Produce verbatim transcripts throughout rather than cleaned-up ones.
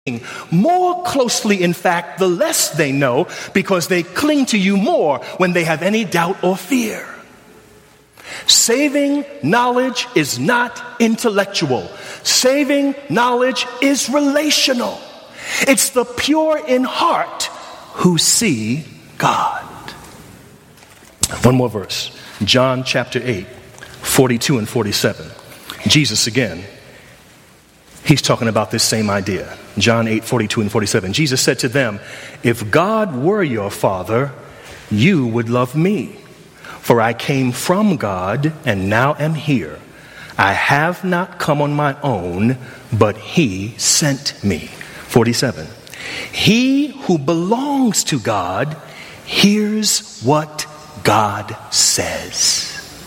more closely, in fact, the less they know, because they cling to you more when they have any doubt or fear. Saving knowledge is not intellectual. Saving knowledge is relational. It's the pure in heart who see God. One more verse. John chapter eight, forty-two and forty-seven. Jesus again. He's talking about this same idea. John eight, forty-two and forty-seven. Jesus said to them, "If God were your Father, you would love me. For I came from God and now am here. I have not come on my own, but he sent me." forty-seven. He who belongs to God hears what God says.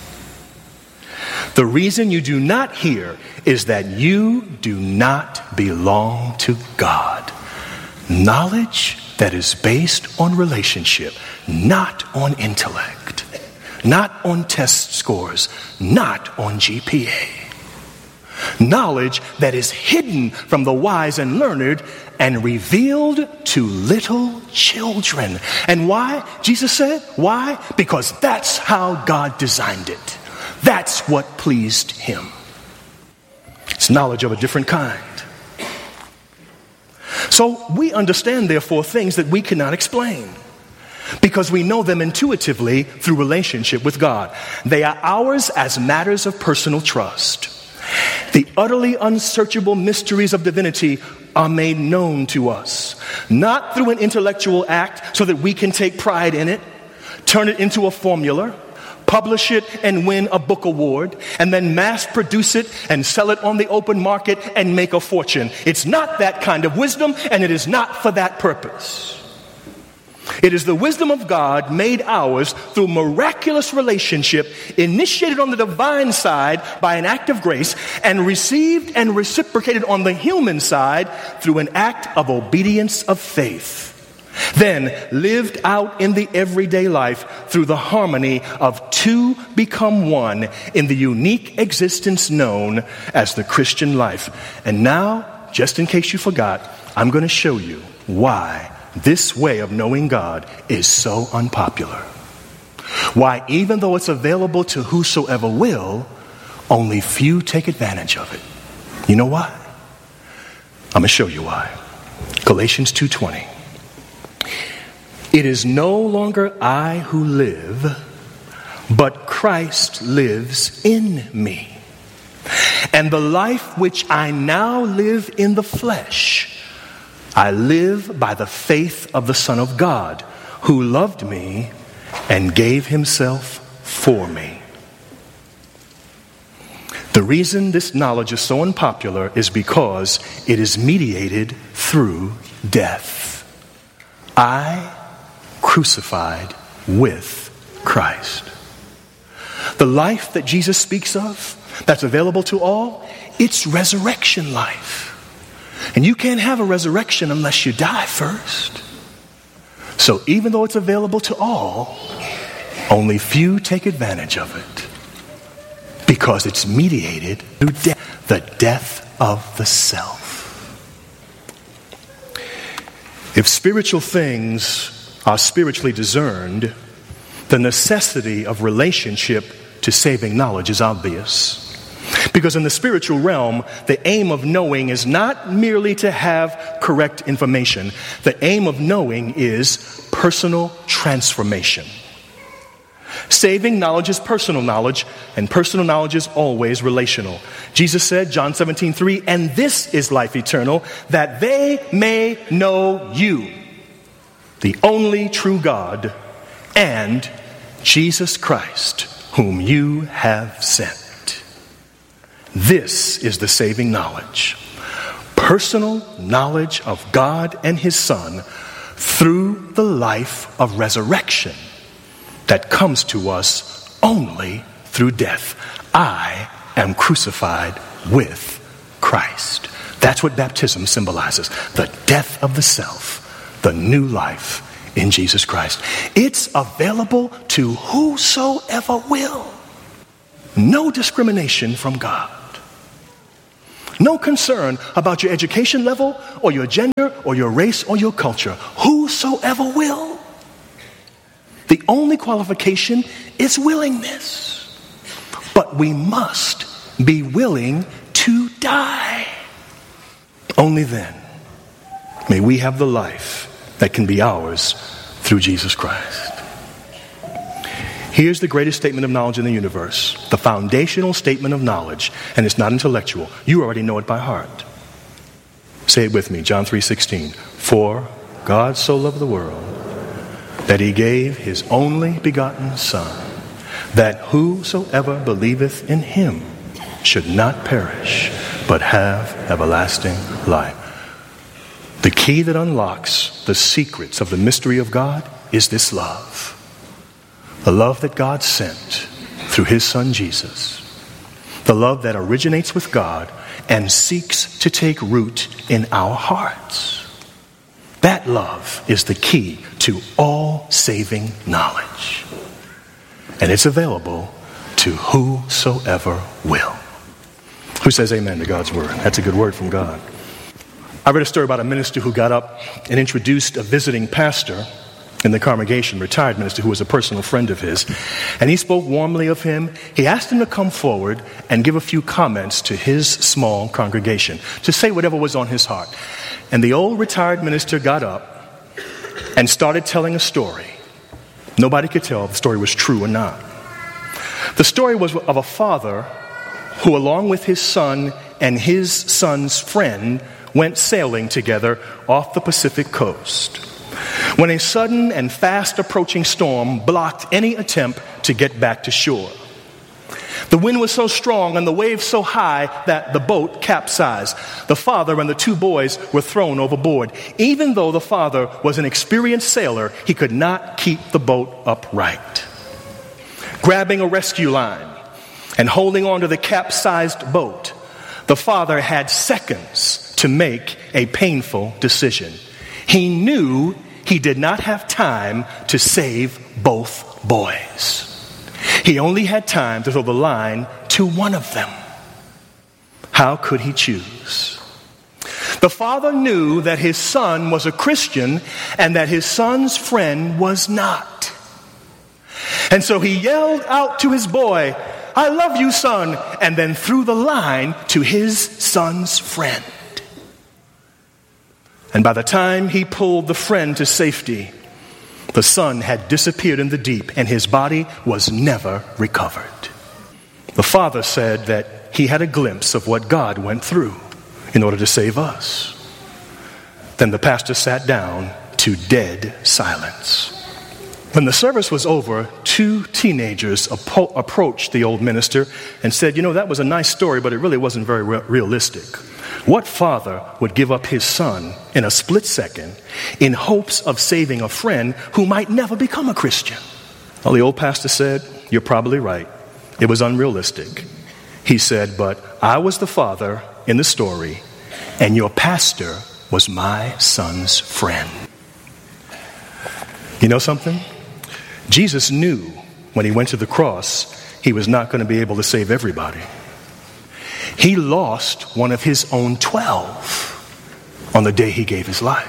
The reason you do not hear is that you do not belong to God. Knowledge that is based on relationship, not on intellect, not on test scores, not on G P A. Knowledge that is hidden from the wise and learned and revealed to little children. And why? Jesus said, why? Because that's how God designed it. That's what pleased him. It's knowledge of a different kind. So we understand, therefore, things that we cannot explain, because we know them intuitively through relationship with God. They are ours as matters of personal trust. The utterly unsearchable mysteries of divinity are made known to us, not through an intellectual act so that we can take pride in it, turn it into a formula, publish it and win a book award, and then mass produce it and sell it on the open market and make a fortune. It's not that kind of wisdom, and it is not for that purpose. It is the wisdom of God made ours through miraculous relationship, initiated on the divine side by an act of grace, and received and reciprocated on the human side through an act of obedience of faith. Then lived out in the everyday life through the harmony of two become one in the unique existence known as the Christian life. And now, just in case you forgot, I'm going to show you why this way of knowing God is so unpopular. Why, even though it's available to whosoever will, only few take advantage of it. You know why? I'm going to show you why. Galatians two twenty. It is no longer I who live, but Christ lives in me. And the life which I now live in the flesh, I live by the faith of the Son of God, who loved me and gave himself for me. The reason this knowledge is so unpopular is because it is mediated through death. I crucified with Christ. The life that Jesus speaks of, that's available to all, it's resurrection life. And you can't have a resurrection unless you die first. So even though it's available to all, only few take advantage of it, because it's mediated through death, the death of the self. If spiritual things are spiritually discerned, the necessity of relationship to saving knowledge is obvious. Because in the spiritual realm, the aim of knowing is not merely to have correct information. The aim of knowing is personal transformation. Saving knowledge is personal knowledge, and personal knowledge is always relational. Jesus said, John seventeen three, "And this is life eternal, that they may know you, the only true God, and Jesus Christ, whom you have sent." This is the saving knowledge. Personal knowledge of God and his Son through the life of resurrection that comes to us only through death. I am crucified with Christ. That's what baptism symbolizes. The death of the self, the new life in Jesus Christ. It's available to whosoever will. No discrimination from God. No concern about your education level or your gender or your race or your culture. Whosoever will. The only qualification is willingness. But we must be willing to die. Only then may we have the life that can be ours through Jesus Christ. Here's the greatest statement of knowledge in the universe, the foundational statement of knowledge, and it's not intellectual. You already know it by heart. Say it with me, John three sixteen. For God so loved the world that he gave his only begotten Son, that whosoever believeth in him should not perish, but have everlasting life. The key that unlocks the secrets of the mystery of God is this love. The love that God sent through his Son Jesus. The love that originates with God and seeks to take root in our hearts. That love is the key to all saving knowledge. And it's available to whosoever will. Who says amen to God's word? That's a good word from God. I read a story about a minister who got up and introduced a visiting pastor in the congregation, retired minister who was a personal friend of his. And he spoke warmly of him. He asked him to come forward and give a few comments to his small congregation, to say whatever was on his heart. And the old retired minister got up and started telling a story. Nobody could tell if the story was true or not. The story was of a father who, along with his son and his son's friend, went sailing together off the Pacific coast, when a sudden and fast approaching storm blocked any attempt to get back to shore. The wind was so strong and the waves so high that the boat capsized. The father and the two boys were thrown overboard. Even though the father was an experienced sailor, he could not keep the boat upright. Grabbing a rescue line and holding on to the capsized boat, the father had seconds to make a painful decision. He knew he did not have time to save both boys. He only had time to throw the line to one of them. How could he choose? The father knew that his son was a Christian and that his son's friend was not. And so he yelled out to his boy, "I love you, son," and then threw the line to his son's friend. And by the time he pulled the friend to safety, the son had disappeared in the deep and his body was never recovered. The father said that he had a glimpse of what God went through in order to save us. Then the pastor sat down to dead silence. When the service was over, two teenagers apo- approached the old minister and said, "You know, that was a nice story, but it really wasn't very re- realistic. What father would give up his son in a split second in hopes of saving a friend who might never become a Christian?" Well, the old pastor said, "You're probably right. It was unrealistic." He said, "But I was the father in the story, and your pastor was my son's friend." You know something? Jesus knew when he went to the cross, he was not going to be able to save everybody. He lost one of his own twelve on the day he gave his life.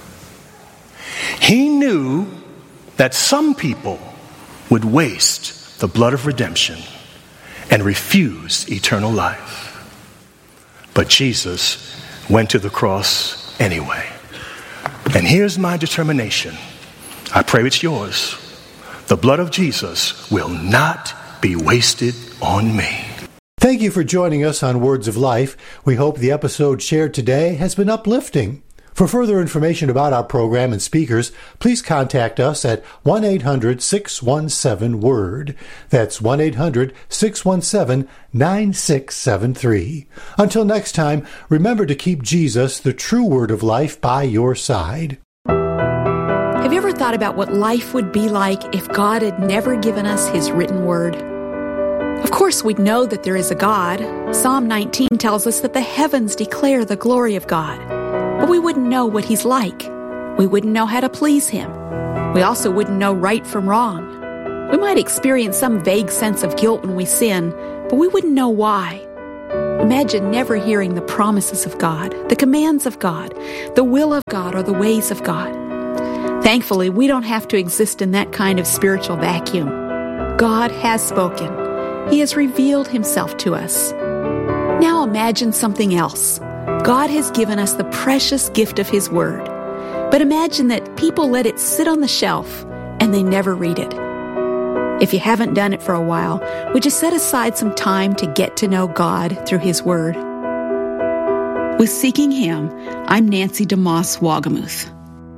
He knew that some people would waste the blood of redemption and refuse eternal life. But Jesus went to the cross anyway. And here's my determination. I pray it's yours. The blood of Jesus will not be wasted on me. Thank you for joining us on Words of Life. We hope the episode shared today has been uplifting. For further information about our program and speakers, please contact us at one eight hundred six one seven WORD. That's one eight hundred six one seven nine six seven three. Until next time, remember to keep Jesus, the true Word of Life, by your side. Have you ever thought about what life would be like if God had never given us His written word? Of course, we'd know that there is a God. Psalm nineteen tells us that the heavens declare the glory of God. But we wouldn't know what He's like. We wouldn't know how to please Him. We also wouldn't know right from wrong. We might experience some vague sense of guilt when we sin, but we wouldn't know why. Imagine never hearing the promises of God, the commands of God, the will of God, or the ways of God. Thankfully, we don't have to exist in that kind of spiritual vacuum. God has spoken. He has revealed Himself to us. Now imagine something else. God has given us the precious gift of His Word. But imagine that people let it sit on the shelf and they never read it. If you haven't done it for a while, would you set aside some time to get to know God through His Word? With Seeking Him, I'm Nancy DeMoss Wagamuth.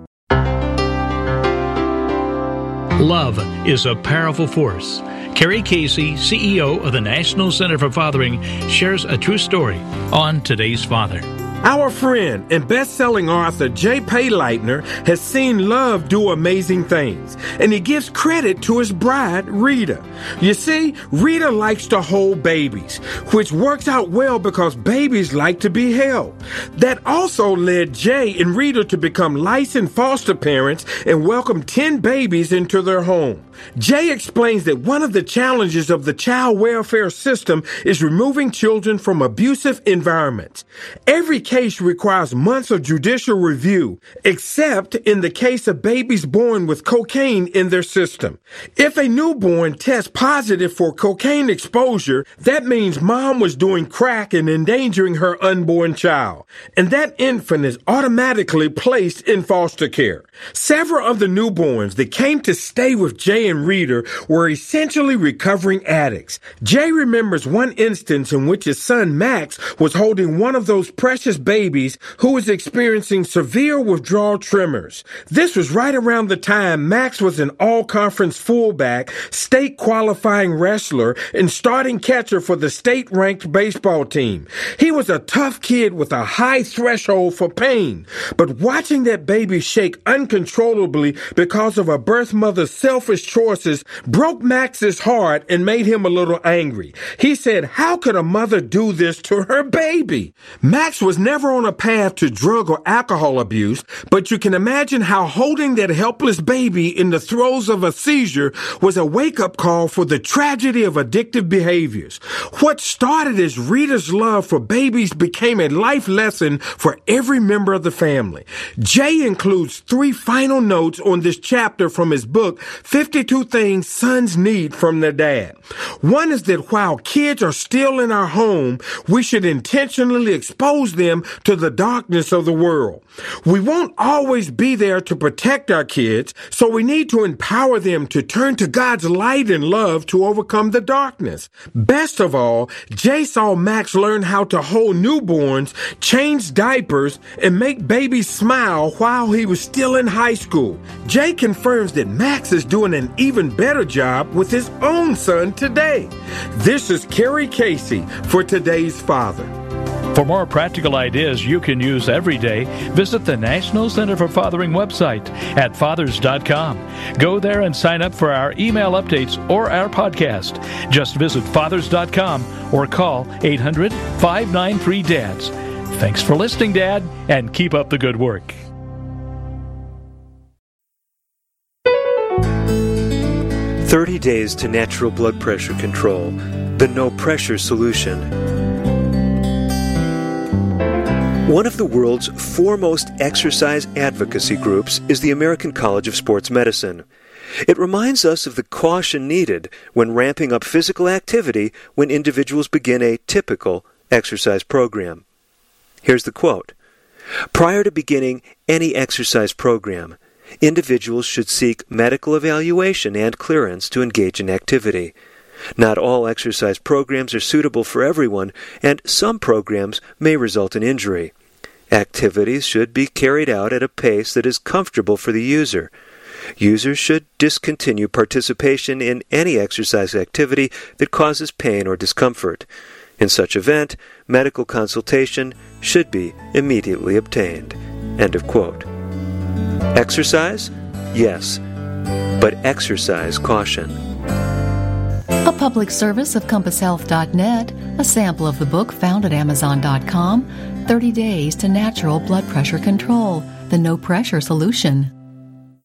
Love is a powerful force. Carrie Casey, C E O of the National Center for Fathering, shares a true story on Today's Father. Our friend and best-selling author J. Pay Leitner has seen love do amazing things, and he gives credit to his bride, Rita. You see, Rita likes to hold babies, which works out well because babies like to be held. That also led Jay and Rita to become licensed foster parents and welcome ten babies into their home. Jay explains that one of the challenges of the child welfare system is removing children from abusive environments. Every case requires months of judicial review, except in the case of babies born with cocaine in their system. If a newborn tests positive for cocaine exposure, that means mom was doing crack and endangering her unborn child, and that infant is automatically placed in foster care. Several of the newborns that came to stay with Jay and Rita were essentially recovering addicts. Jay remembers one instance in which his son Max was holding one of those precious babies who was experiencing severe withdrawal tremors. This was right around the time Max was an all-conference fullback, state qualifying wrestler, and starting catcher for the state-ranked baseball team. He was a tough kid with a high threshold for pain, but watching that baby shake uncontrollably because of a birth mother's selfish choices broke Max's heart and made him a little angry. He said, "How could a mother do this to her baby?" Max was never on a path to drug or alcohol abuse, but you can imagine how holding that helpless baby in the throes of a seizure was a wake-up call for the tragedy of addictive behaviors. What started as Rita's love for babies became a life lesson for every member of the family. Jay includes three final notes on this chapter from his book, fifty-two Things Sons Need from Their Dad. One is that while kids are still in our home, we should intentionally expose them to the darkness of the world. We won't always be there to protect our kids, so we need to empower them to turn to God's light and love to overcome the darkness. Best of all, Jay saw Max learn how to hold newborns, change diapers, and make babies smile while he was still in high school. Jay confirms that Max is doing an even better job with his own son today. This is Carrie Casey for Today's Father. For more practical ideas you can use every day, visit the National Center for Fathering website at fathers dot com. Go there and sign up for our email updates or our podcast. Just visit fathers dot com or call eight hundred, five nine three, D A D S. Thanks for listening, Dad, and keep up the good work. thirty days to natural blood pressure control. The No Pressure Solution. One of the world's foremost exercise advocacy groups is the American College of Sports Medicine. It reminds us of the caution needed when ramping up physical activity when individuals begin a typical exercise program. Here's the quote. Prior to beginning any exercise program, individuals should seek medical evaluation and clearance to engage in activity. Not all exercise programs are suitable for everyone, and some programs may result in injury. Activities should be carried out at a pace that is comfortable for the user. Users should discontinue participation in any exercise activity that causes pain or discomfort. In such event, medical consultation should be immediately obtained. End of quote. Exercise? Yes, but exercise caution. A public service of compass health dot net, a sample of the book found at amazon dot com, thirty days to Natural Blood Pressure Control, the No Pressure Solution.